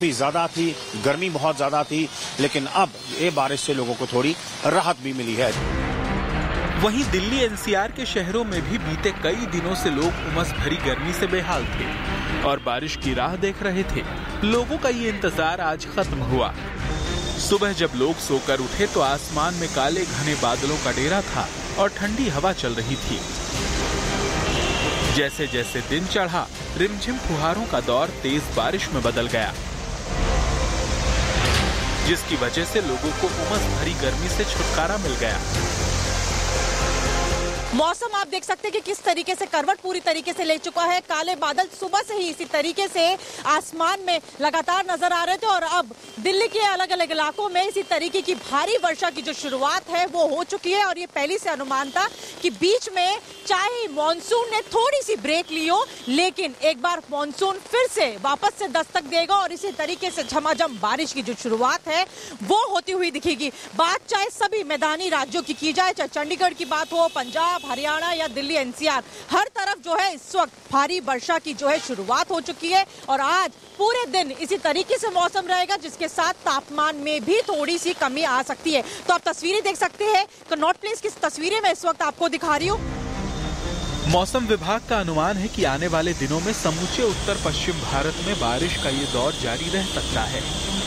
ज्यादा थी, गर्मी बहुत ज्यादा थी, लेकिन अब ये बारिश से लोगों को थोड़ी राहत भी मिली है। वहीं दिल्ली एनसीआर के शहरों में भी बीते कई दिनों से लोग उमस भरी गर्मी से बेहाल थे और बारिश की राह देख रहे थे। लोगों का ये इंतजार आज खत्म हुआ। सुबह जब लोग सोकर उठे तो आसमान में काले घने बादलों का डेरा था और ठंडी हवा चल रही थी। जैसे जैसे दिन चढ़ा, रिमझिम फुहारों का दौर तेज बारिश में बदल गया, जिसकी वजह से लोगों को उमस भरी गर्मी से छुटकारा मिल गया। मौसम आप देख सकते हैं कि किस तरीके से करवट पूरी तरीके से ले चुका है। काले बादल सुबह से ही इसी तरीके से आसमान में लगातार नजर आ रहे थे और अब दिल्ली के अलग अलग इलाकों में इसी तरीके की भारी वर्षा की जो शुरुआत है वो हो चुकी है। और ये पहले से अनुमान था कि बीच में चाहे मानसून ने थोड़ी सी ब्रेक ली हो, लेकिन एक बार मानसून फिर से वापस से दस्तक देगा और इसी तरीके से झमाझम बारिश की जो शुरुआत है वो होती हुई दिखेगी। बात चाहे सभी मैदानी राज्यों की जाए, चाहे चंडीगढ़ की बात हो, पंजाब, हरियाणा या दिल्ली एनसीआर, हर तरफ जो है इस वक्त भारी वर्षा की जो है शुरुआत हो चुकी है। और आज पूरे दिन इसी तरीके से मौसम रहेगा, जिसके साथ तापमान में भी थोड़ी सी कमी आ सकती है। तो आप तस्वीरें देख सकते हैं, कनॉट प्लेस की तस्वीरें मैं इस वक्त आपको दिखा रही हूँ। मौसम विभाग का अनुमान है कि आने वाले दिनों में समूचे उत्तर पश्चिम भारत में बारिश का ये दौर जारी रह सकता है।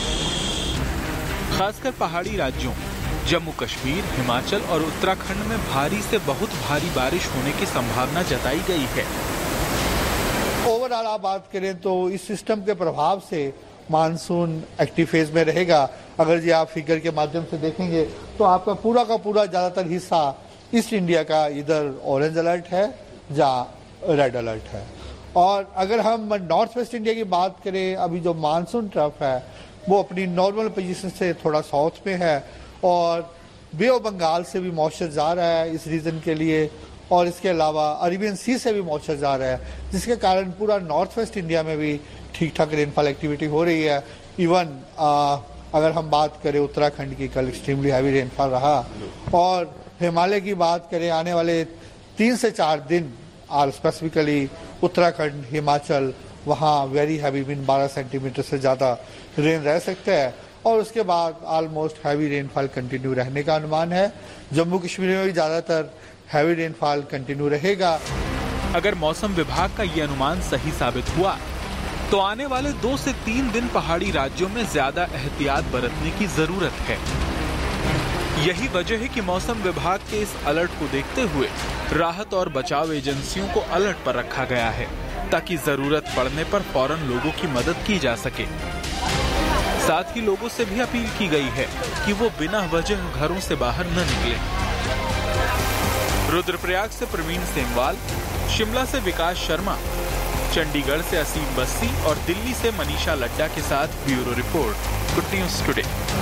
खासकर पहाड़ी राज्यों जम्मू कश्मीर, हिमाचल और उत्तराखंड में भारी से बहुत भारी बारिश होने की संभावना जताई गई है। ओवरऑल आप बात करें तो इस सिस्टम के प्रभाव से मानसून एक्टिव फेज में रहेगा। अगर जी आप फिगर के माध्यम से देखेंगे तो आपका पूरा का पूरा ज्यादातर हिस्सा ईस्ट इंडिया का इधर ऑरेंज अलर्ट है या रेड अलर्ट है। और अगर हम नॉर्थ वेस्ट इंडिया की बात करें, अभी जो मानसून ट्रफ है वो अपनी नॉर्मल पोजीशन से थोड़ा साउथ में है और बे ऑफ बंगाल से भी मॉइस्चर जा रहा है इस रीजन के लिए, और इसके अलावा अरेबियन सी से भी मॉइस्चर जा रहा है, जिसके कारण पूरा नॉर्थ वेस्ट इंडिया में भी ठीक ठाक रेनफॉल एक्टिविटी हो रही है। इवन अगर हम बात करें उत्तराखंड की, कल एक्सट्रीमली हैवी रेनफॉल रहा। और हिमालय की बात करें, आने वाले 3 से 4 दिन और स्पेसिफिकली उत्तराखंड, हिमाचल, वहाँ वेरी हैवी विंड 12 सेंटीमीटर से ज़्यादा रेन रह सकता है और उसके बाद ऑलमोस्ट हैवी रेनफॉल कंटिन्यू रहने का अनुमान है। जम्मू कश्मीर में भी ज़्यादातर हैवी रेनफॉल कंटिन्यू रहेगा। अगर मौसम विभाग का ये अनुमान सही साबित हुआ तो आने वाले 2 से 3 दिन पहाड़ी राज्यों में ज्यादा एहतियात बरतने की जरूरत है। यही वजह है कि मौसम विभाग के इस अलर्ट को देखते हुए राहत और बचाव एजेंसियों को अलर्ट पर रखा गया है, ताकि जरूरत पड़ने पर फौरन लोगों की मदद की जा सके। साथ ही लोगों से भी अपील की गई है कि वो बिना वजह घरों से बाहर न निकलें। रुद्रप्रयाग से प्रवीण सेमवाल, शिमला से विकास शर्मा, चंडीगढ़ से असीम बस्सी और दिल्ली से मनीषा लड्डा के साथ bureau report, good news today.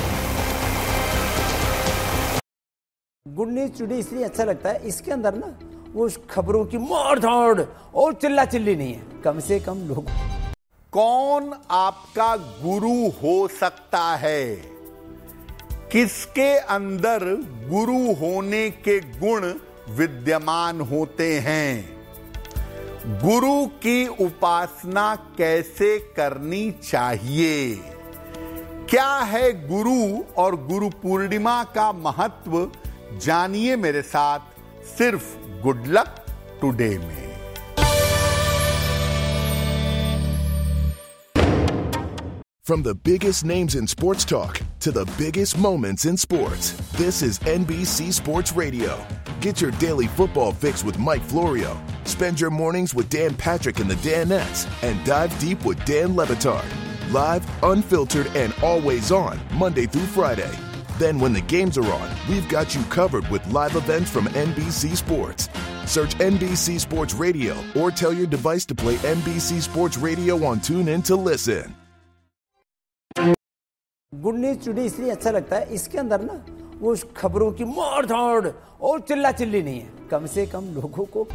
Good news today इसलिए अच्छा लगता है, इसके अंदर ना वो खबरों की मार धाड़ और चिल्ला चिल्ली नहीं है, कम से कम लोग। कौन आपका गुरु हो सकता है? किसके अंदर गुरु होने के गुण विद्यमान होते हैं? गुरु की उपासना कैसे करनी चाहिए? क्या है गुरु और गुरु पूर्णिमा का महत्व? जानिए मेरे साथ सिर्फ गुड लक टुडे में। From the biggest names in sports talk to the biggest moments in sports, this is NBC Sports Radio. Get your daily football fix with Mike Florio. Spend your mornings with Dan Patrick and the Danettes and dive deep with Dan Levitard. Live, unfiltered, and always on Monday through Friday. Then when the games are on, we've got you covered with live events from NBC Sports. Search NBC Sports Radio or tell your device to play NBC Sports Radio on TuneIn to listen. Good news today इसलिए अच्छा लगता है, इसके अंदर ना वो खबरों की मार धाड़ और चिल्ला चिल्ली नहीं है, कम से कम लोगों को।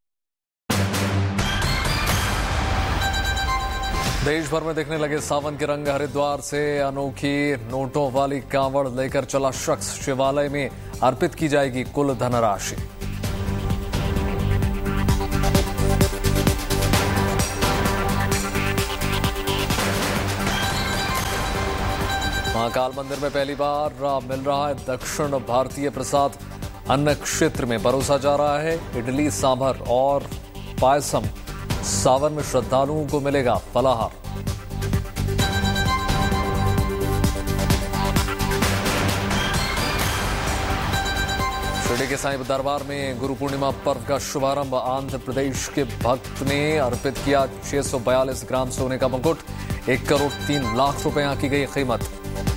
देश भर में देखने लगे सावन के रंग। हरिद्वार से अनोखी नोटों वाली कांवड़ लेकर चला शख्स, शिवालय में अर्पित की जाएगी कुल धनराशि। महाकाल मंदिर में पहली बार मिल रहा है दक्षिण भारतीय प्रसाद। अन्न क्षेत्र में परोसा जा रहा है इडली, सांभर और पायसम। सावन में श्रद्धालुओं को मिलेगा फलाहार। शिरडी के साईं दरबार में गुरु पूर्णिमा पर्व का शुभारंभ। आंध्र प्रदेश के भक्त ने अर्पित किया 642 ग्राम सोने का मुकुट। 1 करोड़ 3 लाख रुपए आंकी गई कीमत।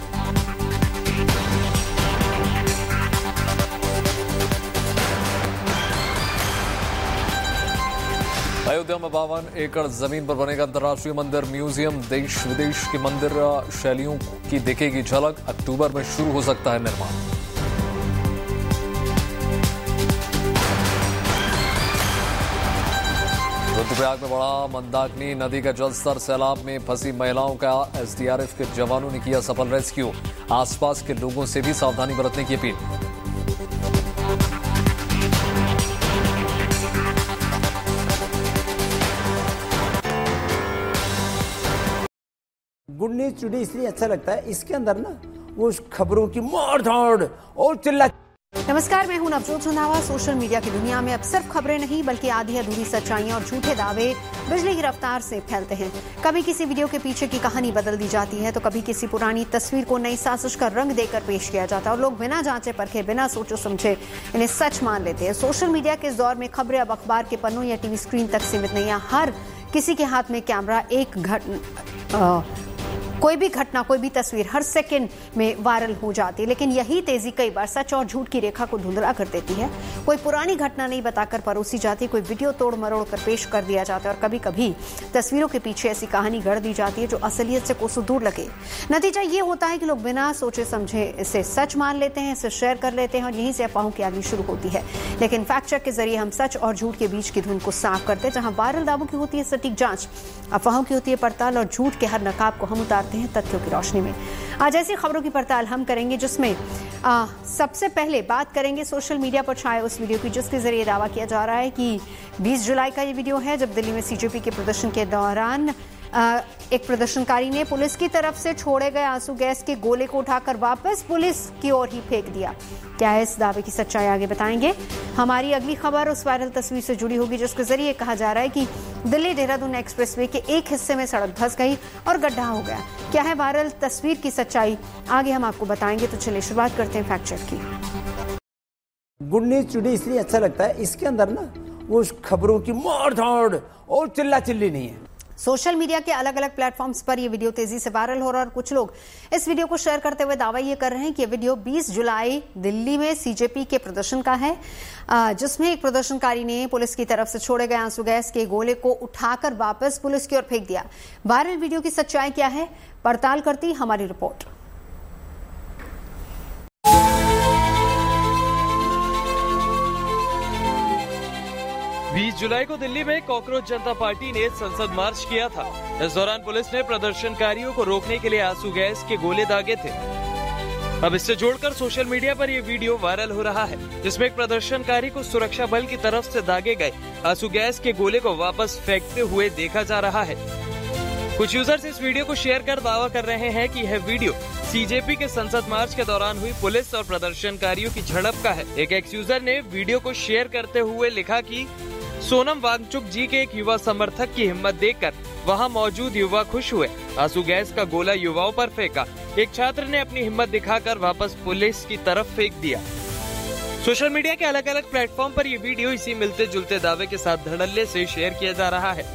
अयोध्या में 52 एकड़ जमीन पर बनेगा अंतर्राष्ट्रीय मंदिर म्यूजियम। देश विदेश के मंदिर शैलियों की दिखेगी झलक। अक्टूबर में शुरू हो सकता है निर्माण। रुद्रप्रयाग में बढ़ा मंदाकिनी नदी का जलस्तर। सैलाब में फंसी महिलाओं का एसडीआरएफ के जवानों ने किया सफल रेस्क्यू। आसपास के लोगों से भी सावधानी बरतने की अपील। गुड न्यूज टुडे इसलिए अच्छा लगता है, इसके अंदर ना वो खबरों की मार धाड़ और चिल्ला। नमस्कार, मैं हूं नवजोत रंधावा। सोशल मीडिया की दुनिया में अब सिर्फ खबरें नहीं बल्कि आधी अधूरी सच्चाइयां और झूठे दावे बिजली की रफ्तार से फैलते हैं। कभी किसी वीडियो के पीछे की कहानी बदल दी जाती है तो कभी किसी पुरानी तस्वीर को नई साजिश का रंग देकर पेश किया जाता है और लोग बिना जांचे परखे, बिना सोचे समझे इन्हें सच मान लेते हैं। सोशल मीडिया के इस दौर में खबरें अब अखबार के पन्नों या टीवी स्क्रीन तक सीमित नहीं है। हर किसी के हाथ में कैमरा, कोई भी घटना, कोई भी तस्वीर हर सेकंड में वायरल हो जाती है। लेकिन यही तेजी कई बार सच और झूठ की रेखा को धुंधला कर देती है। कोई पुरानी घटना नहीं बताकर परोसी जाती, कोई वीडियो तोड़ मरोड़ कर पेश कर दिया जाता है और कभी कभी तस्वीरों के पीछे ऐसी कहानी गढ़ दी जाती है जो असलियत से कोसों दूर लगे। नतीजा ये होता है कि लोग बिना सोचे समझे इसे सच मान लेते हैं, इसे शेयर कर लेते हैं और यहीं से अफवाहों की आग शुरू होती है। लेकिन फैक्ट चेक के जरिए हम सच और झूठ के बीच की धुन को साफ करते हैं। जहां वायरल दावों की होती है सटीक जांच, अफवाहों की होती है पड़ताल और झूठ के हर नकाब को हम उतारते हैं तथ्यों की रोशनी में। आज ऐसी खबरों की पड़ताल हम करेंगे जिसमें सबसे पहले बात करेंगे सोशल मीडिया पर छाए उस वीडियो की जिसके जरिए दावा किया जा रहा है कि 20 जुलाई का ये वीडियो है जब दिल्ली में सीजेपी के प्रदर्शन के दौरान एक प्रदर्शनकारी ने पुलिस की तरफ से छोड़े गए आंसू गैस के गोले को उठाकर वापस पुलिस की ओर ही फेंक दिया। क्या है इस दावे की सच्चाई, आगे बताएंगे। हमारी अगली खबर उस वायरल तस्वीर से जुड़ी होगी जिसके जरिए कहा जा रहा है कि दिल्ली देहरादून एक्सप्रेसवे के एक हिस्से में सड़क धंस गई और गड्ढा हो गया। क्या है वायरल तस्वीर की सच्चाई, आगे हम आपको बताएंगे। तो चलिए शुरुआत करते हैं फैक्ट चेक की। गुड न्यूज टुडे इसलिए अच्छा लगता है, इसके अंदर ना वो खबरों की मार धाड़ और चिल्ला चिल्ली नहीं है। सोशल मीडिया के अलग अलग प्लेटफॉर्म्स पर यह वीडियो तेजी से वायरल हो रहा है और कुछ लोग इस वीडियो को शेयर करते हुए दावा ये कर रहे हैं कि यह वीडियो 20 जुलाई दिल्ली में सीजेपी के प्रदर्शन का है जिसमें एक प्रदर्शनकारी ने पुलिस की तरफ से छोड़े गए आंसू गैस के गोले को उठाकर वापस पुलिस की ओर फेंक दिया। वायरल वीडियो की सच्चाई क्या है, पड़ताल करती हमारी रिपोर्ट। 20 जुलाई को दिल्ली में कॉकरोच जनता पार्टी ने संसद मार्च किया था। इस दौरान पुलिस ने प्रदर्शनकारियों को रोकने के लिए आंसू गैस के गोले दागे थे। अब इससे जोड़कर सोशल मीडिया पर यह वीडियो वायरल हो रहा है जिसमें एक प्रदर्शनकारी को सुरक्षा बल की तरफ से दागे गए आंसू गैस के गोले को वापस फेंकते हुए देखा जा रहा है। कुछ यूजर्स इस वीडियो को शेयर कर दावा कर रहे हैं कि यह वीडियो सीजेपी के संसद मार्च के दौरान हुई पुलिस और प्रदर्शनकारियों की झड़प का है। एक एक्स यूजर ने वीडियो को शेयर करते हुए लिखा कि सोनम वांगचुक जी के एक युवा समर्थक की हिम्मत देखकर वहां मौजूद युवा खुश हुए। आंसू गैस का गोला युवाओं पर फेंका। एक छात्र ने अपनी हिम्मत दिखाकर वापस पुलिस की तरफ फेंक दिया। सोशल मीडिया के अलग अलग प्लेटफॉर्म पर यह वीडियो इसी मिलते जुलते दावे के साथ धड़ल्ले से शेयर किया जा रहा है।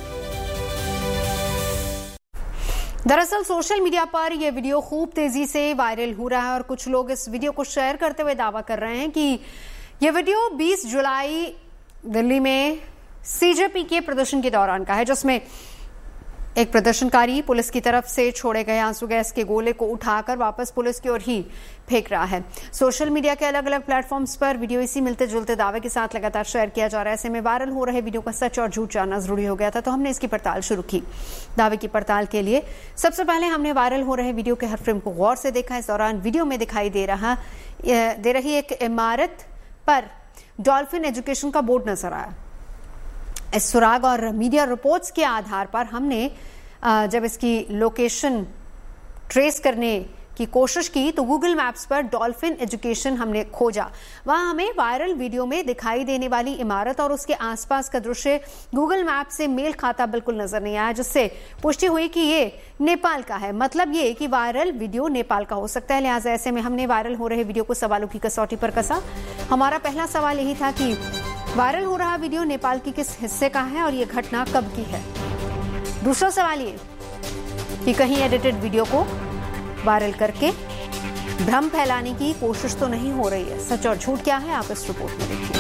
दरअसल सोशल मीडिया पर यह वीडियो खूब तेजी से वायरल हो रहा है और कुछ लोग इस वीडियो को शेयर करते हुए दावा कर रहे हैं कि यह वीडियो 20 जुलाई दिल्ली में सीजेपी के प्रदर्शन के दौरान का है जिसमें एक प्रदर्शनकारी पुलिस की तरफ से छोड़े गए आंसू गैस के गोले को उठाकर वापस पुलिस की ओर ही फेंक रहा है। सोशल मीडिया के अलग अलग प्लेटफॉर्म्स पर वीडियो इसी मिलते जुलते दावे के साथ लगातार शेयर किया जा रहा है। ऐसे में वायरल हो रहे वीडियो का सच और झूठ जानना जरूरी हो गया था तो हमने इसकी पड़ताल शुरू की। दावे की पड़ताल के लिए सबसे पहले हमने वायरल हो रहे वीडियो के हर फ्रेम को गौर से देखा। इस दौरान वीडियो में दिखाई दे रही एक इमारत पर डॉल्फिन एजुकेशन का बोर्ड नजर आया। इस सुराग और मीडिया रिपोर्ट्स के आधार पर हमने जब इसकी लोकेशन ट्रेस करने की कोशिश की तो गूगल मैप्स पर डॉल्फिन एजुकेशन हमने खोजा। वहां हमें वायरल वीडियो में दिखाई देने वाली इमारत और उसके आसपास का दृश्य गूगल मैप से मेल खाता बिल्कुल नजर नहीं आया, जिससे पुष्टि हुई कि ये नेपाल का है। मतलब ये कि वायरल वीडियो नेपाल का हो सकता है। लिहाजा ऐसे में हमने वायरल हो रहे वीडियो को सवालों की कसौटी पर कसा। हमारा पहला सवाल यही था कि वायरल हो रहा वीडियो नेपाल के किस हिस्से का है और ये घटना कब की है। दूसरा सवाल ये कि कहीं एडिटेड वीडियो को वायरल करके भ्रम फैलाने की कोशिश तो नहीं हो रही है। सच और झूठ क्या है, आप इस रिपोर्ट में देखिए।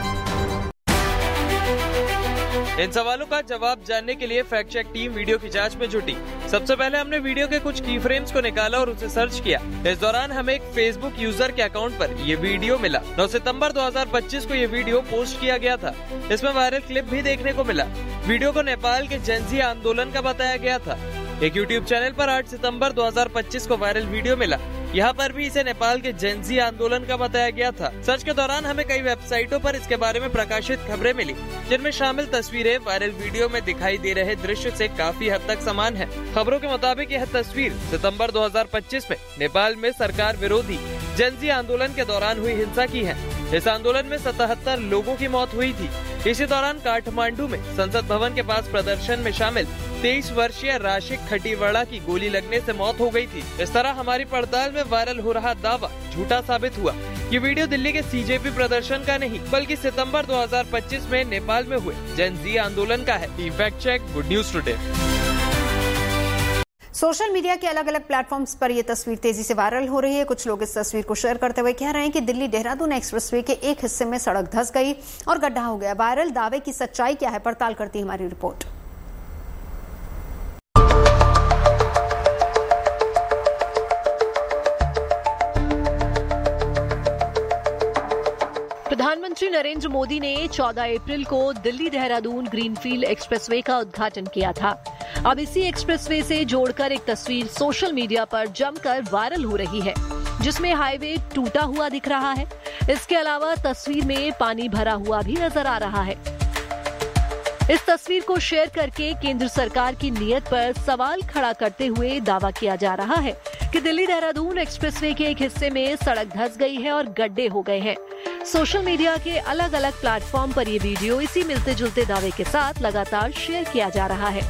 इन सवालों का जवाब जानने के लिए फैक्ट चेक टीम वीडियो की जांच में जुटी। सबसे पहले हमने वीडियो के कुछ की फ्रेम्स को निकाला और उसे सर्च किया। इस दौरान हमें एक फेसबुक यूजर के अकाउंट पर ये वीडियो मिला। 9 सितंबर 2025 को ये वीडियो पोस्ट किया गया था। इसमें वायरल क्लिप भी देखने को मिला। वीडियो को नेपाल के जेनजी आंदोलन का बताया गया था। एक यूट्यूब चैनल पर 8 सितंबर 2025 को वायरल वीडियो मिला। यहाँ पर भी इसे नेपाल के जेनजी आंदोलन का बताया गया था। सर्च के दौरान हमें कई वेबसाइटों पर इसके बारे में प्रकाशित खबरें मिली, जिनमें शामिल तस्वीरें वायरल वीडियो में दिखाई दे रहे दृश्य से काफी हद तक समान है। खबरों के मुताबिक यह तस्वीर सितंबर 2025 में नेपाल में सरकार विरोधी जेनजी आंदोलन के दौरान हुई हिंसा की है। इस आंदोलन में 77 लोगों की मौत हुई थी। इसी दौरान काठमांडू में संसद भवन के पास प्रदर्शन में शामिल 23 वर्षीय राशिक खटीवड़ा की गोली लगने से मौत हो गई थी। इस तरह हमारी पड़ताल में वायरल हो रहा दावा झूठा साबित हुआ। ये वीडियो दिल्ली के सीजेपी प्रदर्शन का नहीं, बल्कि सितंबर 2025 में नेपाल में हुए जेनजी आंदोलन का है। Fact check, good news today. Social media के अलग अलग प्लेटफॉर्म्स पर यह तस्वीर तेजी से वायरल हो रही है। कुछ लोग इस तस्वीर को शेयर करते हुए कह रहे हैं कि दिल्ली देहरादून एक्सप्रेसवे के एक हिस्से में सड़क धंस गई और गड्ढा हो गया। वायरल दावे की सच्चाई क्या है, पड़ताल करती है हमारी रिपोर्ट। प्रधानमंत्री नरेंद्र मोदी ने 14 अप्रैल को दिल्ली देहरादून ग्रीनफील्ड एक्सप्रेसवे का उद्घाटन किया था। अब इसी एक्सप्रेसवे से जोड़कर एक तस्वीर सोशल मीडिया पर जमकर वायरल हो रही है, जिसमें हाईवे टूटा हुआ दिख रहा है। इसके अलावा तस्वीर में पानी भरा हुआ भी नजर आ रहा है। इस तस्वीर को शेयर करके केंद्र सरकार की नीयत पर सवाल खड़ा करते हुए दावा किया जा रहा है कि दिल्ली देहरादून एक्सप्रेसवे के एक हिस्से में सड़क धंस गई है और गड्ढे हो गए हैं। सोशल मीडिया के अलग अलग प्लेटफॉर्म पर ये वीडियो इसी मिलते जुलते दावे के साथ लगातार शेयर किया जा रहा है।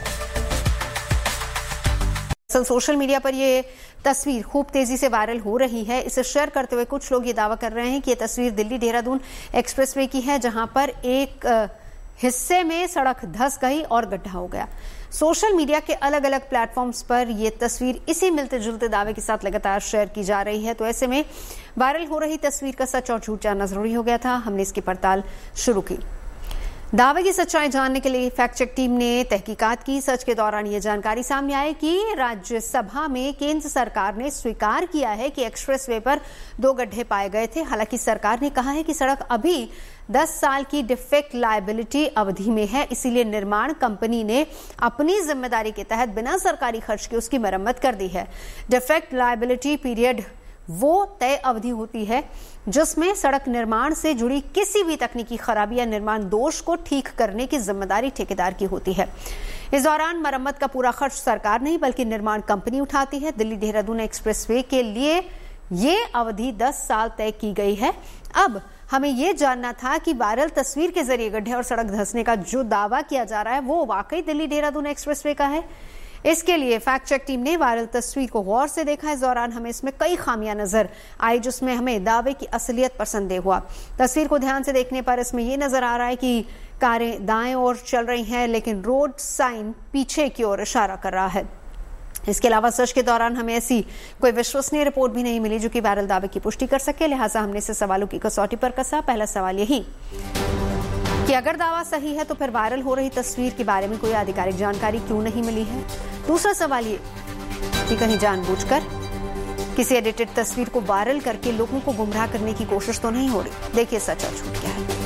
सोशल मीडिया पर ये तस्वीर खूब तेजी से वायरल हो रही है। इसे शेयर करते हुए कुछ लोग ये दावा कर रहे हैं कि ये तस्वीर दिल्ली देहरादून एक्सप्रेसवे की है, जहां पर एक हिस्से में सड़क धंस गई और गड्ढा हो गया। सोशल मीडिया के अलग अलग प्लेटफॉर्म्स पर यह तस्वीर इसी मिलते जुलते दावे के साथ लगातार शेयर की जा रही है। तो ऐसे में वायरल हो रही तस्वीर का सच और झूठ जानना जरूरी हो गया था। हमने इसकी पड़ताल शुरू की। दावे की सच्चाई जानने के लिए फैक्ट चेक टीम ने तहकीकात की। सर्च के दौरान ये जानकारी सामने आई कि राज्यसभा में केंद्र सरकार ने स्वीकार किया है कि एक्सप्रेसवे पर 2 गड्ढे पाए गए थे। हालांकि सरकार ने कहा है कि सड़क अभी 10 साल की डिफेक्ट लायबिलिटी अवधि में है, इसीलिए निर्माण कंपनी ने अपनी जिम्मेदारी के तहत बिना सरकारी खर्च के उसकी मरम्मत कर दी है। डिफेक्ट लायबिलिटी पीरियड वो तय अवधि होती है जिसमें सड़क निर्माण से जुड़ी किसी भी तकनीकी खराबी या निर्माण दोष को ठीक करने की जिम्मेदारी ठेकेदार की होती है। इस दौरान मरम्मत का पूरा खर्च सरकार नहीं बल्कि निर्माण कंपनी उठाती है। दिल्ली देहरादून एक्सप्रेसवे के लिए ये अवधि 10 साल तय की गई है। अब हमें यह जानना था कि वायरल तस्वीर के जरिए गड्ढे और सड़क धंसने का जो दावा किया जा रहा है वो वाकई दिल्ली देहरादून एक्सप्रेसवे का है। इसके लिए फैक्ट चेक टीम ने वायरल तस्वीर को गौर से देखा। इस दौरान हमें इसमें कई खामियां नजर आई, जिसमें हमें दावे की असलियत पर संदेह हुआ। तस्वीर को ध्यान से देखने पर इसमें यह नजर आ रहा है कि कारें दाएं ओर चल रही हैं, लेकिन रोड साइन पीछे की ओर इशारा कर रहा है। इसके अलावा सर्च के दौरान हमें ऐसी कोई विश्वसनीय रिपोर्ट भी नहीं मिली जो कि वायरल दावे की पुष्टि कर सके। लिहाजा हमने इसे सवालों की कसौटी पर कसा। पहला सवाल यही कि अगर दावा सही है तो फिर वायरल हो रही तस्वीर के बारे में कोई आधिकारिक जानकारी क्यों नहीं मिली है। दूसरा सवाल ये कि कहीं जानबूझकर किसी एडिटेड तस्वीर को वायरल करके लोगों को गुमराह करने की कोशिश तो नहीं हो रही। देखिए सच और झूठ क्या है।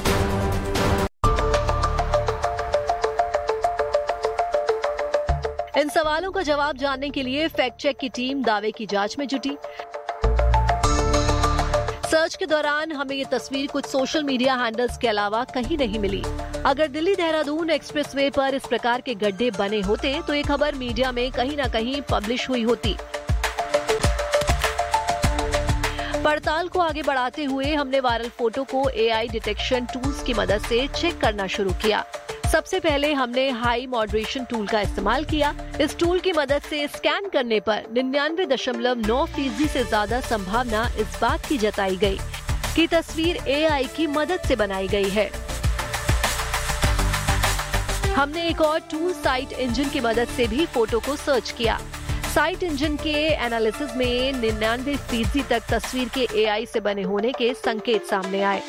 इन सवालों का जवाब जानने के लिए फैक्ट चेक की टीम दावे की जांच में जुटी। सर्च के दौरान हमें ये तस्वीर कुछ सोशल मीडिया हैंडल्स के अलावा कहीं नहीं मिली। अगर दिल्ली देहरादून एक्सप्रेसवे पर इस प्रकार के गड्ढे बने होते तो ये खबर मीडिया में कहीं न कहीं पब्लिश हुई होती। पड़ताल को आगे बढ़ाते हुए हमने वायरल फोटो को AI डिटेक्शन टूल्स की मदद से चेक करना शुरू किया। सबसे पहले हमने हाई मॉडरेशन टूल का इस्तेमाल किया। इस टूल की मदद से स्कैन करने पर 99.9% से ज्यादा संभावना इस बात की जताई गई कि तस्वीर AI की मदद से बनाई गई है। हमने एक और टूल साइट इंजन की मदद से भी फोटो को सर्च किया। साइट इंजन के एनालिसिस में 99% तक तस्वीर के AI से बने होने के संकेत सामने आए।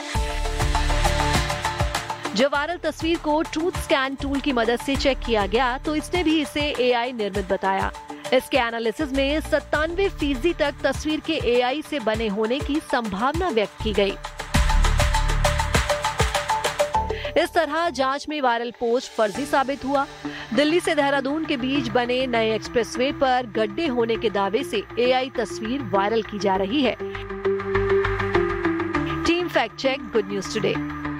जब वायरल तस्वीर को ट्रूथ स्कैन टूल की मदद से चेक किया गया तो इसने भी इसे AI निर्मित बताया। इसके एनालिसिस में 97% तक तस्वीर के AI से बने होने की संभावना व्यक्त की गई। इस तरह जांच में वायरल पोस्ट फर्जी साबित हुआ। दिल्ली से देहरादून के बीच बने नए एक्सप्रेसवे पर गड्ढे होने के दावे से AI तस्वीर वायरल की जा रही है। Team fact check, good news today.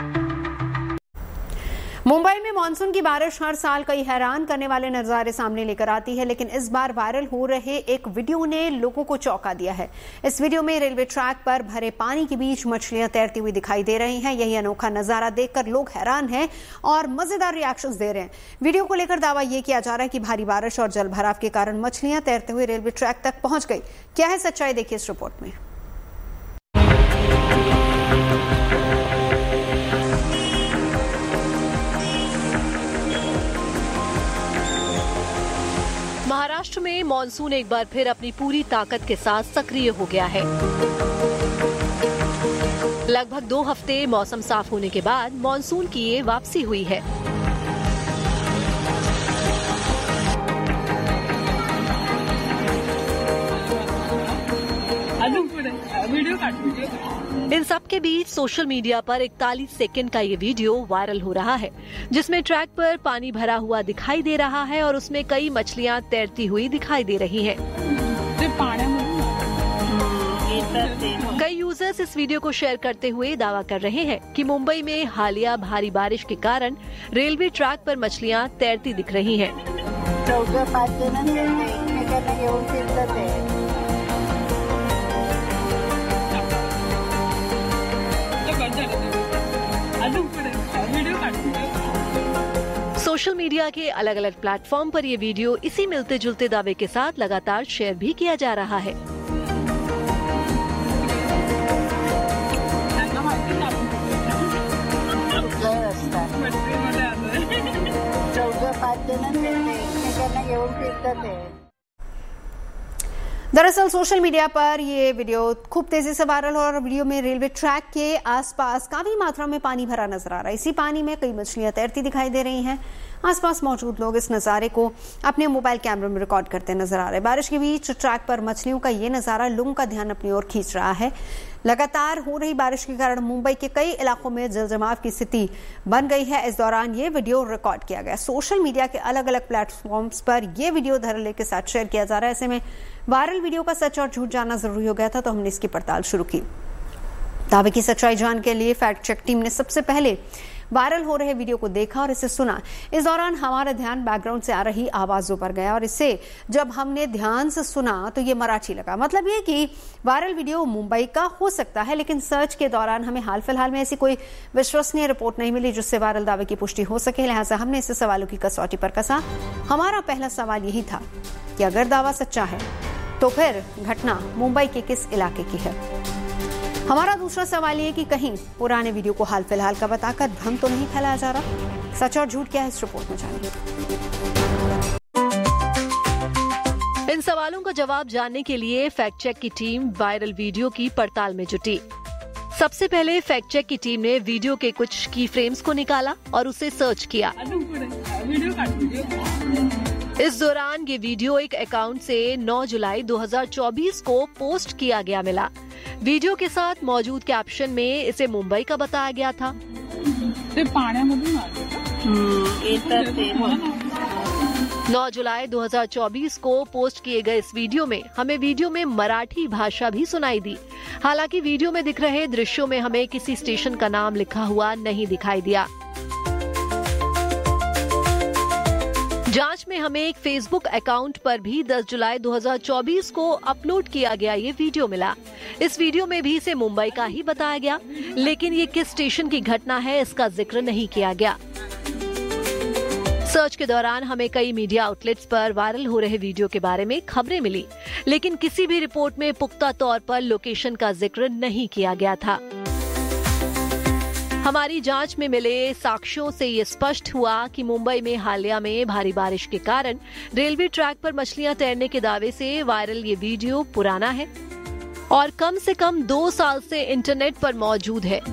Mumbai में मानसून की बारिश हर साल कई हैरान करने वाले नजारे सामने लेकर आती है, लेकिन इस बार वायरल हो रहे एक वीडियो ने लोगों को चौंका दिया है। इस वीडियो में रेलवे ट्रैक पर भरे पानी के बीच मछलियां तैरती हुई दिखाई दे रही हैं। यही अनोखा नजारा देखकर लोग हैरान हैं और मजेदार रिएक्शंस दे रहे हैं। वीडियो को लेकर दावा यह किया जा रहा है कि भारी बारिश और जलभराव के कारण मछलियां तैरते हुए रेलवे ट्रैक तक पहुंच गई। क्या है सच्चाई, देखिए इस रिपोर्ट में। महाराष्ट्र में मॉनसून एक बार फिर अपनी पूरी ताकत के साथ सक्रिय हो गया है। लगभग 2 हफ्ते मौसम साफ होने के बाद मॉनसून की ये वापसी हुई है। इन सब के बीच सोशल मीडिया पर 41 सेकंड का ये वीडियो वायरल हो रहा है, जिसमें ट्रैक पर पानी भरा हुआ दिखाई दे रहा है और उसमें कई मछलियां तैरती हुई दिखाई दे रही हैं। कई यूजर्स इस वीडियो को शेयर करते हुए दावा कर रहे हैं कि मुंबई में हालिया भारी बारिश के कारण रेलवे ट्रैक पर मछलियां तैरती दिख रही हैं। सोशल मीडिया के अलग अलग प्लेटफॉर्म पर ये वीडियो इसी मिलते जुलते दावे के साथ लगातार शेयर भी किया जा रहा है। दरअसल सोशल मीडिया पर ये वीडियो खूब तेजी से वायरल हो और वीडियो में रेलवे ट्रैक के आसपास काफी मात्रा में पानी भरा नजर आ रहा है। इसी पानी में कई मछलियां तैरती दिखाई दे रही हैं। आसपास मौजूद लोग इस नजारे को अपने मोबाइल कैमरे में रिकॉर्ड करते नजर आ रहे हैं। बारिश के बीच ट्रैक पर मछलियों का ये नजारा लोगों का ध्यान अपनी ओर खींच रहा है। लगातार हो रही बारिश के कारण मुंबई के कई इलाकों में जलजमाव की स्थिति बन गई है। इस दौरान ये वीडियो रिकॉर्ड किया गया। सोशल मीडिया के अलग अलग प्लेटफॉर्म्स पर यह वीडियो धड़ल्ले के साथ शेयर किया जा रहा है। ऐसे में वायरल वीडियो का सच और झूठ जानना जरूरी हो गया था, तो हमने इसकी पड़ताल शुरू की। दावे की सच्चाई जानने के लिए फैक्ट चेक टीम ने सबसे पहले वायरल हो रहे वीडियो को देखा और इसे सुना। इस दौरान हमारा ध्यान बैकग्राउंड से आ रही आवाजों पर गया और इसे जब हमने ध्यान से सुना तो ये मराठी लगा। मतलब ये कि वायरल वीडियो मुंबई का हो सकता है, लेकिन सर्च के दौरान हमें हाल फिलहाल में ऐसी कोई विश्वसनीय रिपोर्ट नहीं मिली जिससे वायरल दावे की पुष्टि हो सके। लिहाजा हमने इसे सवालों की कसौटी पर कसा। हमारा पहला सवाल यही था कि अगर दावा सच्चा है तो फिर घटना मुंबई के किस इलाके की है। हमारा दूसरा सवाल ये कि कहीं पुराने वीडियो को हाल फिलहाल का बताकर भ्रम तो नहीं फैलाया जा रहा। सच और झूठ क्या है इस रिपोर्ट में जानिए। इन सवालों का जवाब जानने के लिए फैक्ट चेक की टीम वायरल वीडियो की पड़ताल में जुटी। सबसे पहले फैक्ट चेक की टीम ने वीडियो के कुछ की फ्रेम्स को निकाला और उसे सर्च किया। इस दौरान ये वीडियो एक अकाउंट से 9 जुलाई 2024 को पोस्ट किया गया मिला। वीडियो के साथ मौजूद कैप्शन में इसे मुंबई का बताया गया था। 9 जुलाई 2024 को पोस्ट किए गए इस वीडियो में हमें वीडियो में मराठी भाषा भी सुनाई दी। हालांकि वीडियो में दिख रहे दृश्यों में हमें किसी स्टेशन का नाम लिखा हुआ नहीं दिखाई दिया। जांच में हमें एक फेसबुक अकाउंट पर भी 10 जुलाई 2024 को अपलोड किया गया ये वीडियो मिला। इस वीडियो में भी इसे मुंबई का ही बताया गया, लेकिन ये किस स्टेशन की घटना है इसका जिक्र नहीं किया गया। सर्च के दौरान हमें कई मीडिया आउटलेट्स पर वायरल हो रहे वीडियो के बारे में खबरें मिली, लेकिन किसी भी रिपोर्ट में पुख्ता तौर पर लोकेशन का जिक्र नहीं किया गया था। हमारी जांच में मिले साक्ष्यों से ये स्पष्ट हुआ कि मुंबई में हालिया में भारी बारिश के कारण रेलवे ट्रैक पर मछलियां तैरने के दावे से वायरल ये वीडियो पुराना है और कम से कम 2 साल से इंटरनेट पर मौजूद है।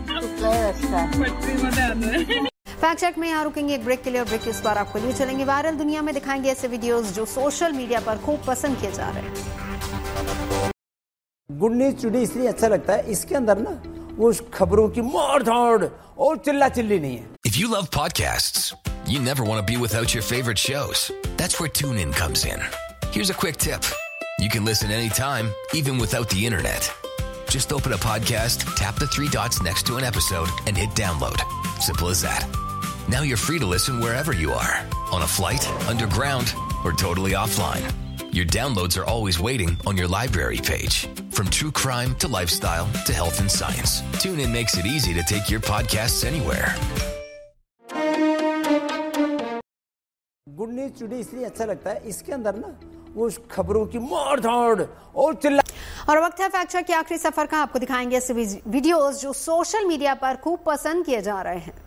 फैक्ट चेक में यहाँ रुकेंगे एक ब्रेक के लिए और ब्रेक के इस बार आपको लिए चलेंगे वायरल दुनिया में दिखाएंगे ऐसे वीडियोस जो सोशल मीडिया पर खूब पसंद किए जा रहे हैं। गुड न्यूज टुडे इसलिए अच्छा लगता है, इसके अंदर ना वो खबरों की मार-धाड़ और चिल्ला-चिल्ली नहीं है। If you love podcasts, you never want to be without your favorite shows. That's where TuneIn comes in. Here's a quick tip. You can listen anytime, even without the internet. Just open a podcast, tap the 3 dots next to an episode, and hit download. Simple as that. Now you're free to listen wherever you are. On a flight, underground, or totally offline. Your downloads are always waiting on your library page. From true crime to lifestyle to health and science, TuneIn makes it easy to take your podcasts anywhere. Good news today इसलिए अच्छा लगता है, इसके अंदर ना वो खबरों की मार-धाड़ और चिल्ला। और वक्त है फैक्ट चेक के आखिरी सफर का। आपको दिखाएंगे ऐसे वीडियोस जो सोशल मीडिया पर खूब पसंद किए जा रहे हैं।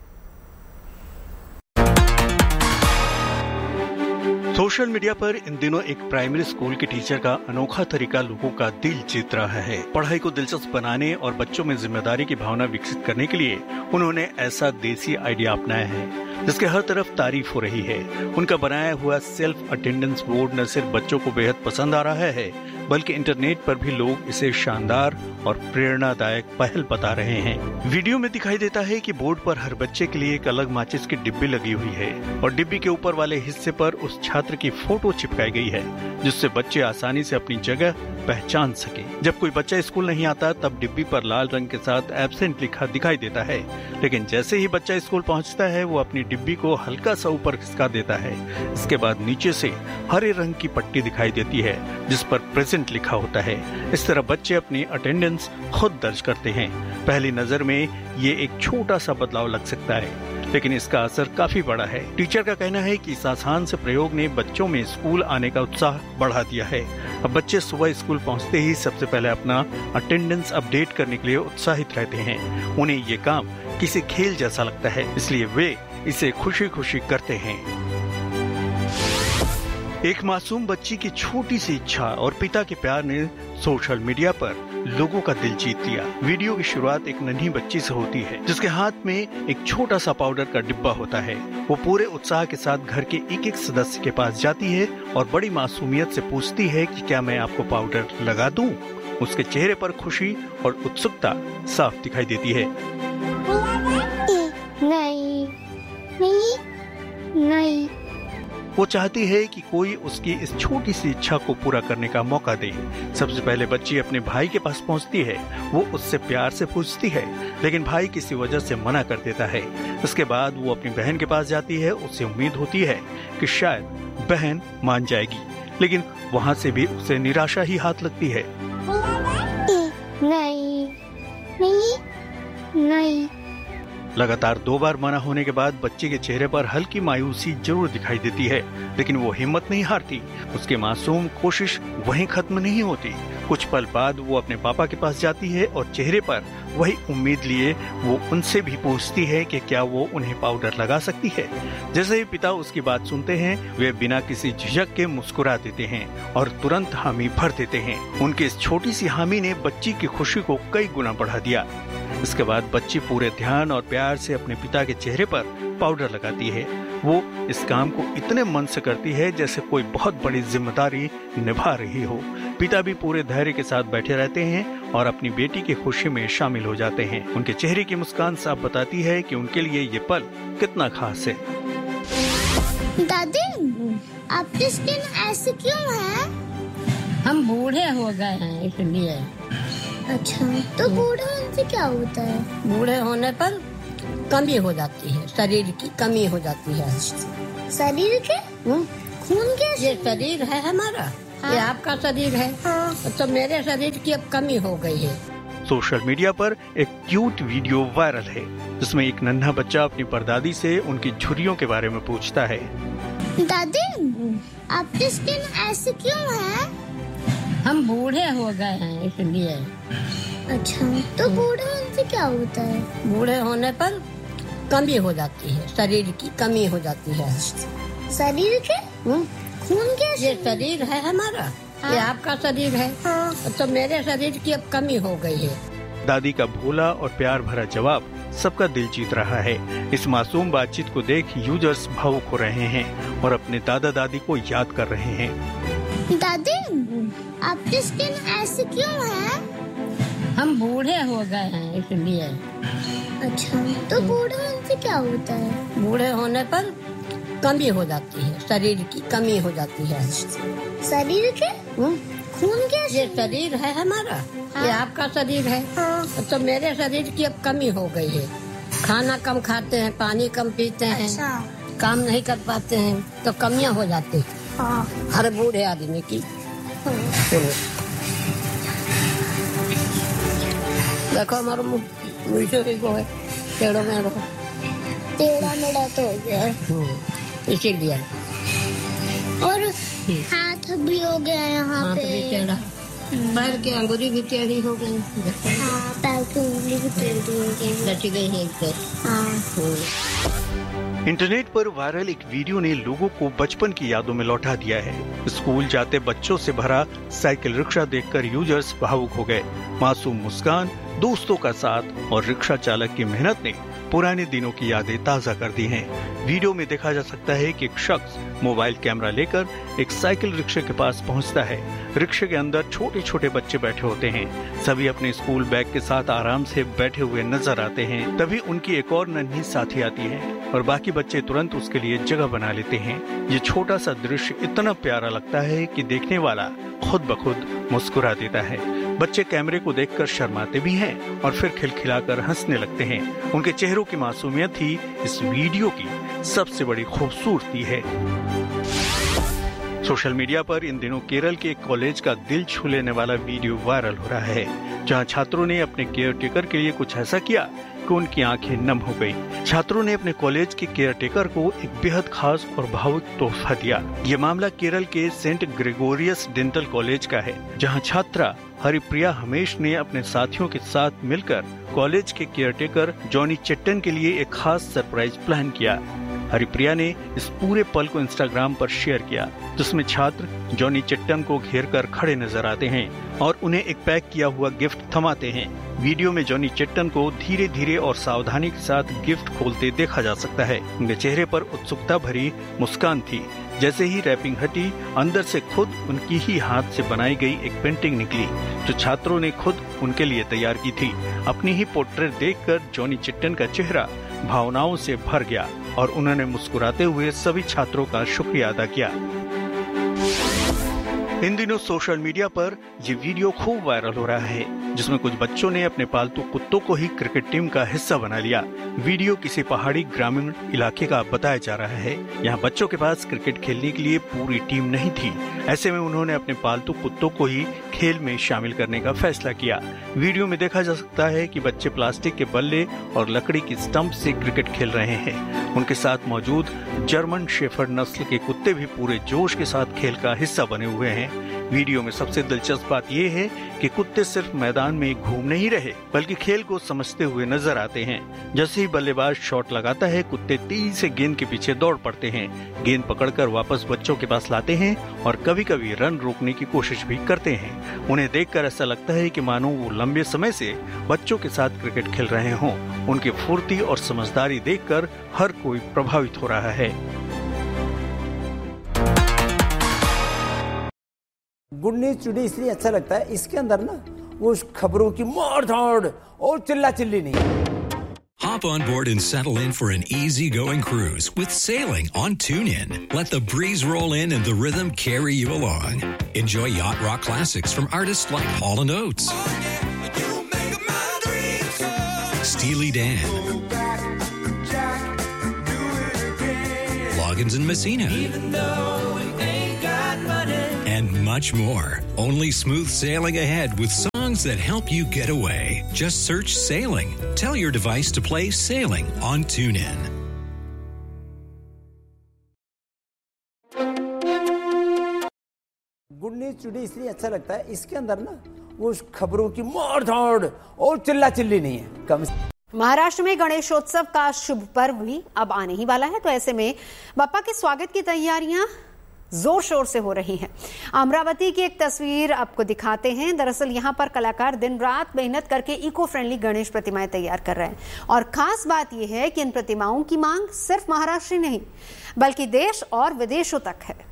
सोशल मीडिया पर इन दिनों एक प्राइमरी स्कूल के टीचर का अनोखा तरीका लोगों का दिल जीत रहा है। पढ़ाई को दिलचस्प बनाने और बच्चों में जिम्मेदारी की भावना विकसित करने के लिए उन्होंने ऐसा देसी आइडिया अपनाया है जिसके हर तरफ तारीफ हो रही है। उनका बनाया हुआ सेल्फ अटेंडेंस बोर्ड न सिर्फ बच्चों को बेहद पसंद आ रहा है, बल्कि इंटरनेट पर भी लोग इसे शानदार और प्रेरणादायक पहल बता रहे हैं। वीडियो में दिखाई देता है कि बोर्ड पर हर बच्चे के लिए एक अलग माचिस की डिब्बी लगी हुई है और डिब्बी के ऊपर वाले हिस्से पर उस छात्र की फोटो चिपकाई गई है जिससे बच्चे आसानी से अपनी जगह पहचान सके। जब कोई बच्चा स्कूल नहीं आता तब डिब्बी पर लाल रंग के साथ एब्सेंट लिखा दिखाई देता है, लेकिन जैसे ही बच्चा स्कूल पहुंचता है वो अपनी डिब्बी को हल्का सा ऊपर खिसका देता है। इसके बाद नीचे से हरे रंग की पट्टी दिखाई देती है जिस पर प्रेजेंट लिखा होता है। इस तरह बच्चे अपनी अटेंडेंस खुद दर्ज करते हैं। पहली नजर में ये एक छोटा सा बदलाव लग सकता है, लेकिन इसका असर काफी बड़ा है। टीचर का कहना है कि इस आसान से प्रयोग ने बच्चों में स्कूल आने का उत्साह बढ़ा दिया है। अब बच्चे सुबह स्कूल पहुंचते ही सबसे पहले अपना अटेंडेंस अपडेट करने के लिए उत्साहित रहते हैं। उन्हें ये काम किसी खेल जैसा लगता है, इसलिए वे इसे खुशी खुशी करते हैं। एक मासूम बच्ची की छोटी सी इच्छा और पिता के प्यार ने सोशल मीडिया पर लोगों का दिल जीत लिया। वीडियो की शुरुआत एक नन्ही बच्ची से होती है जिसके हाथ में एक छोटा सा पाउडर का डिब्बा होता है। वो पूरे उत्साह के साथ घर के एक एक सदस्य के पास जाती है और बड़ी मासूमियत से पूछती है कि क्या मैं आपको पाउडर लगा दूं? उसके चेहरे पर खुशी और उत्सुकता साफ दिखाई देती है। नहीं, नहीं, नहीं। वो चाहती है कि कोई उसकी इस छोटी सी इच्छा को पूरा करने का मौका दे। सबसे पहले बच्ची अपने भाई के पास पहुंचती है। वो उससे प्यार से पूछती है, लेकिन भाई किसी वजह से मना कर देता है। इसके बाद वो अपनी बहन के पास जाती है। उससे उम्मीद होती है कि शायद बहन मान जाएगी, लेकिन वहाँ से भी उसे निराशा ही हाथ लगती है। नहीं, नहीं, नहीं। लगातार 2 बार मना होने के बाद बच्चे के चेहरे पर हल्की मायूसी जरूर दिखाई देती है, लेकिन वो हिम्मत नहीं हारती। उसकी मासूम कोशिश वहीं खत्म नहीं होती। कुछ पल बाद वो अपने पापा के पास जाती है और चेहरे पर वही उम्मीद लिए वो उनसे भी पूछती है कि क्या वो उन्हें पाउडर लगा सकती है। जैसे ही पिता उसकी बात सुनते हैं वे बिना किसी झिझक के मुस्कुरा देते हैं और तुरंत हामी भर देते हैं। उनकी इस छोटी सी हामी ने बच्ची की खुशी को कई गुना बढ़ा दिया। इसके बाद बच्ची पूरे ध्यान और प्यार से अपने पिता के चेहरे पर पाउडर लगाती है। वो इस काम को इतने मन से करती है जैसे कोई बहुत बड़ी जिम्मेदारी निभा रही हो। पिता भी पूरे धैर्य के साथ बैठे रहते हैं और अपनी बेटी की खुशी में शामिल हो जाते हैं। उनके चेहरे की मुस्कान साफ बताती है कि उनके लिए ये पल कितना खास है। दादी, आपकी स्किन ऐसे क्यों है? हम बूढ़े हो गए हैं इसलिए। अच्छा, तो बूढ़े होने से क्या होता है? बूढ़े होने पर कमी हो जाती है, शरीर की कमी हो जाती है। शरीर के? खून कैसे? ये शरीर है हमारा, ये आपका शरीर है, तो मेरे शरीर की अब कमी हो गई है। सोशल मीडिया पर एक क्यूट वीडियो वायरल है जिसमें एक नन्हा बच्चा अपनी परदादी से उनकी झुर्रियों के बारे में पूछता है। दादी, आपकी स्किन ऐसी क्यों है? हम बूढ़े हो गए हैं इसलिए। अच्छा, तो बूढ़े होने से क्या होता है? बूढ़े होने पर कमी हो जाती है, शरीर की कमी हो जाती है। शरीर के? खून कैसे? ये शरीर है हमारा, ये आपका शरीर है, तो मेरे शरीर की अब कमी हो गई है। दादी का भोला और प्यार भरा जवाब सबका दिल जीत रहा है। इस मासूम बातचीत को देख यूजर्स भावुक हो रहे हैं और अपने दादा दादी को याद कर रहे हैं। दादी, आपकी स्किन ऐसी क्यों है? हम बूढ़े हो गए हैं इसलिए। अच्छा, तो बूढ़े होने से क्या होता है? बूढ़े होने पर कमी हो जाती है, शरीर की कमी हो जाती है। शरीर के? खून कैसे? ये शरीर है हमारा, ये आपका शरीर है, तो मेरे शरीर की अब कमी हो गई है। खाना कम खाते हैं, पानी कम पीते हैं, काम नहीं कर पाते हैं, तो कमियां हो जाती हैं हर बूढ़े आदमी की। देखो हमारा मुँह है, टेढ़ो मेढ़ो, टेढ़ा मेढ़ा तो हो गया इसीलिए। और हाथ भी हो गया यहाँ पे, टेढ़ा, पैर की अंगुली भी टेढ़ी हो गई। हाँ, पैर की अंगुली भी टेढ़ी हो गई, लटक गई है एक। इंटरनेट पर वायरल एक वीडियो ने लोगों को बचपन की यादों में लौटा दिया है। स्कूल जाते बच्चों से भरा साइकिल रिक्शा देखकर यूजर्स भावुक हो गए। मासूम मुस्कान, दोस्तों का साथ और रिक्शा चालक की मेहनत ने पुराने दिनों की यादें ताजा कर दी हैं। वीडियो में देखा जा सकता है कि एक शख्स मोबाइल कैमरा लेकर एक साइकिल रिक्शे के पास पहुंचता है। रिक्शे के अंदर छोटे छोटे बच्चे बैठे होते हैं। सभी अपने स्कूल बैग के साथ आराम से बैठे हुए नजर आते हैं। तभी उनकी एक और नन्ही साथी आती है और बाकी बच्चे तुरंत उसके लिए जगह बना लेते हैं। ये छोटा सा दृश्य इतना प्यारा लगता है कि देखने वाला खुद ब खुद मुस्कुरा देता है। बच्चे कैमरे को देखकर शर्माते भी हैं और फिर खिलखिलाकर हंसने लगते हैं। उनके चेहरों की मासूमियत ही इस वीडियो की सबसे बड़ी खूबसूरती है। सोशल मीडिया पर इन दिनों केरल के एक कॉलेज का दिल छू लेने वाला वीडियो वायरल हो रहा है, जहां छात्रों ने अपने केयर टेकर के लिए कुछ ऐसा किया कि उनकी आंखें नम हो गईं। छात्रों ने अपने कॉलेज के केयर टेकर को एक बेहद खास और भावुक तोहफा दिया। ये मामला केरल के सेंट ग्रेगोरियस डेंटल कॉलेज का है, जहां छात्रा हरिप्रिया हमेश ने अपने साथियों के साथ मिलकर कॉलेज के केयर टेकर जॉनी चेट्टन के लिए एक खास सरप्राइज प्लान किया। हरिप्रिया ने इस पूरे पल को इंस्टाग्राम पर शेयर किया, जिसमें छात्र जॉनी चेट्टन को घेरकर खड़े नजर आते हैं और उन्हें एक पैक किया हुआ गिफ्ट थमाते हैं। वीडियो में जॉनी चेट्टन को धीरे धीरे और सावधानी के साथ गिफ्ट खोलते देखा जा सकता है। उनके चेहरे पर उत्सुकता भरी मुस्कान थी। जैसे ही रैपिंग हटी, अंदर से खुद उनकी ही हाथ से बनाई गई एक पेंटिंग निकली, जो छात्रों ने खुद उनके लिए तैयार की थी। अपनी ही पोर्ट्रेट देखकर जॉनी चेट्टन का चेहरा भावनाओं से भर गया और उन्होंने मुस्कुराते हुए सभी छात्रों का शुक्रिया अदा किया। इन दिनों सोशल मीडिया पर ये वीडियो खूब वायरल हो रहा है, जिसमें कुछ बच्चों ने अपने पालतू कुत्तों को ही क्रिकेट टीम का हिस्सा बना लिया। वीडियो किसी पहाड़ी ग्रामीण इलाके का बताया जा रहा है। यहाँ बच्चों के पास क्रिकेट खेलने के लिए पूरी टीम नहीं थी। ऐसे में उन्होंने अपने पालतू कुत्तों को ही खेल में शामिल करने का फैसला किया। वीडियो में देखा जा सकता है कि बच्चे प्लास्टिक के बल्ले और लकड़ी की स्टंप से क्रिकेट खेल रहे हैं। उनके साथ मौजूद जर्मन शेफर्ड नस्ल के कुत्ते भी पूरे जोश के साथ खेल का हिस्सा बने हुए हैं। वीडियो में सबसे दिलचस्प बात यह है कि कुत्ते सिर्फ मैदान में घूम नहीं रहे, बल्कि खेल को समझते हुए नजर आते हैं। जैसे ही बल्लेबाज शॉट लगाता है, कुत्ते तेजी से गेंद के पीछे दौड़ पड़ते हैं, गेंद पकड़कर वापस बच्चों के पास लाते हैं और कभी कभी रन रोकने की कोशिश भी करते हैं। उन्हें देखकर ऐसा लगता है कि मानो वो लंबे समय से बच्चों के साथ क्रिकेट खेल रहे हों। उनकी फुर्ती और समझदारी देखकर हर कोई प्रभावित हो रहा है। गुड न्यूज टुडे इसलिए अच्छा लगता है, इसके अंदर ना वो खबरों की मार धाड़ और चिल्ला चिल्ली नहीं। Hop on board and settle in for an easy-going cruise with sailing on TuneIn. Let the breeze roll in and the rhythm carry you along. Enjoy yacht rock classics from artists like Hall & Oates, Steely Dan, Loggins and Messina, much more. Only smooth sailing ahead with songs that help you get away. Just search Sailing. Tell your device to play Sailing on TuneIn. Good news today इसलिए अच्छा लगता है, इसके अंदर ना वो खबरों की मार धाड़ और चिल्ला चिल्ली नहीं है। कम महाराष्ट्र में गणेशोत्सव का शुभ पर्व भी अब आने ही वाला है, तो ऐसे में बप्पा के स्वागत की तैयारियां जोर शोर से हो रही हैं। अमरावती की एक तस्वीर आपको दिखाते हैं। दरअसल यहां पर कलाकार दिन रात मेहनत करके इको फ्रेंडली गणेश प्रतिमाएं तैयार कर रहे हैं, और खास बात यह है कि इन प्रतिमाओं की मांग सिर्फ महाराष्ट्र नहीं बल्कि देश और विदेशों तक है।